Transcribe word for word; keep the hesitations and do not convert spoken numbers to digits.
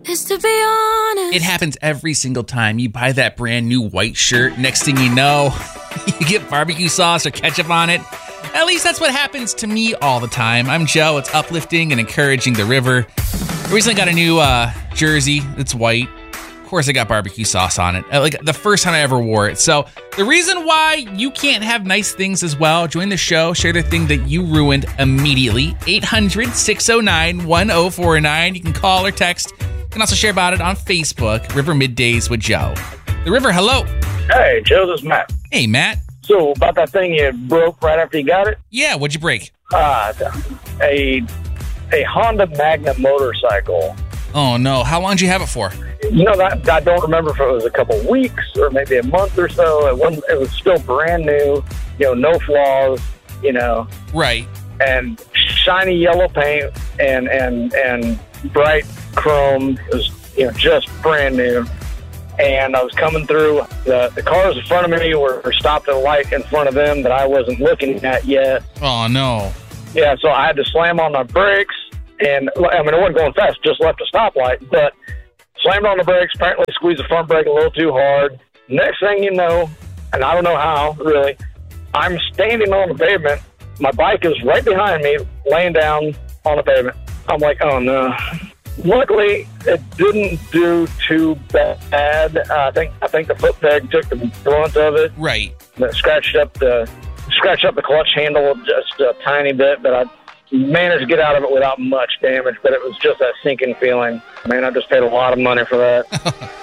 is to be honest. It happens every single time you buy that brand new white shirt. Next thing you know, you get barbecue sauce or ketchup on it. At least that's what happens to me all the time. I'm Joe. It's uplifting and encouraging the river. I recently got a new uh, jersey. It's white. Of course, I got barbecue sauce on it. Like the first time I ever wore it. So the reason why you can't have nice things as well, join the show, share the thing that you ruined immediately. eight hundred, six oh nine, one oh four nine. You can call or text. You can also share about it on Facebook, River Middays with Joe. The River, hello. Hey, Joe, this is Matt. Hey, Matt. So, about that thing you broke right after you got it? Yeah, what'd you break? Uh, a a Honda Magna motorcycle. Oh, no. How long did you have it for? You know, that I don't remember if it was a couple weeks or maybe a month or so. It wasn't. It was still brand new, you know, no flaws, you know. Right. And shiny yellow paint and, and, and bright chrome. It was, you know, just brand new. And I was coming through, the, the cars in front of me were, were stopped at a light in front of them that I wasn't looking at yet. Oh, no. Yeah, so I had to slam on my brakes, and, I mean, I wasn't going fast, just left a stoplight, but slammed on the brakes, apparently squeezed the front brake a little too hard. Next thing you know, and I don't know how, really, I'm standing on the pavement. My bike is right behind me, laying down on the pavement. I'm like, oh, no. Luckily, it didn't do too bad. Uh, I think I think the foot peg took the brunt of it. Right. It scratched up the scratched up the clutch handle just a tiny bit, but I managed to get out of it without much damage. But it was just that sinking feeling. Man, I just paid a lot of money for that.